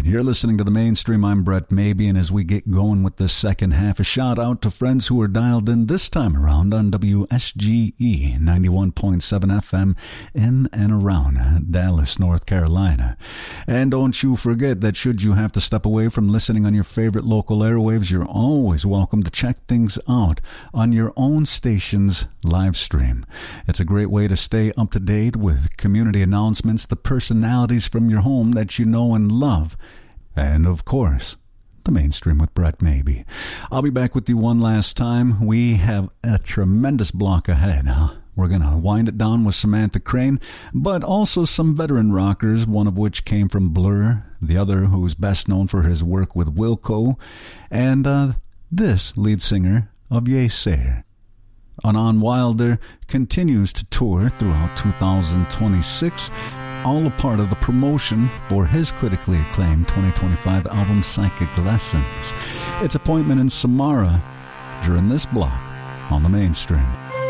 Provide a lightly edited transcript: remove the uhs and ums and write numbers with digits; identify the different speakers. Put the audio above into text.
Speaker 1: You're listening to The Mainstream. I'm Brett Maybe, and as we get going with the second half, a shout out to friends who are dialed in this time around on WSGE 91.7 FM in and around Dallas, North Carolina. And don't you forget that should you have to step away from listening on your favorite local airwaves, you're always welcome to check things out on your own station's live stream. It's a great way to stay up to date with community announcements, the personalities from your home that you know and love, and of course, The Mainstream with Brett Maybe. I'll be back with you one last time. We have a tremendous block ahead. We're going to wind it down with Samantha Crane, but also some veteran rockers, one of which came from Blur, the other who's best known for his work with Wilco, and this lead singer of Yeasayer. Anon Wilder continues to tour throughout 2026, all a part of the promotion for his critically acclaimed 2025 album Psychic Lessons. Its appointment in Samara during this block on The Mainstream.